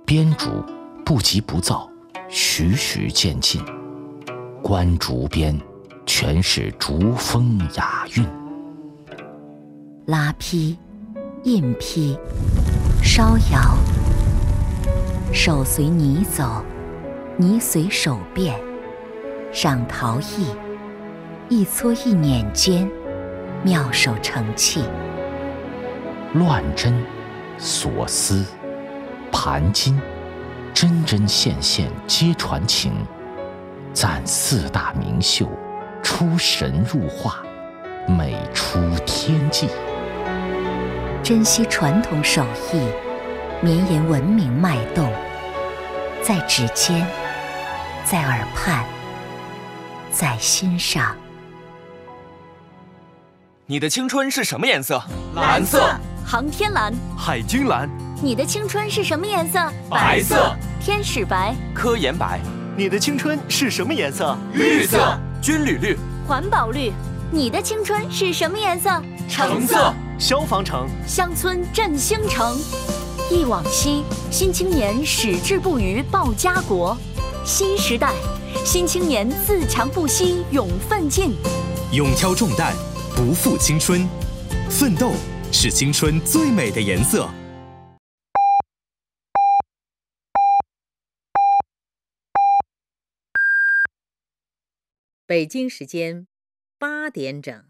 编竹不急不躁，徐徐渐进。观竹边，全是竹风雅韵。 拉坯、印坯、烧窑，手随泥走，泥随手变。上陶艺，一撮一捻间，妙手成器。 乱针、锁丝、盘金，针针线线皆传情。赞四大名秀，出神入化，美出天际。 珍惜传统手艺，绵延文明脉动，在指尖，在耳畔，在心上。 你的青春是什么颜色？ 蓝色。 航天蓝。 海军蓝。 你的青春是什么颜色？ 白色。 天使白。 科研白。 你的青春是什么颜色？ 绿色。 军旅绿。 环保绿。你的青春是什么颜色？ 橙色。 消防橙。 乡村振兴城。忆往昔，新青年矢志不渝报家国。新时代，新青年自强不息勇奋进。 勇挑重担，不负青春。奋斗是青春最美的颜色。 北京时间8点整。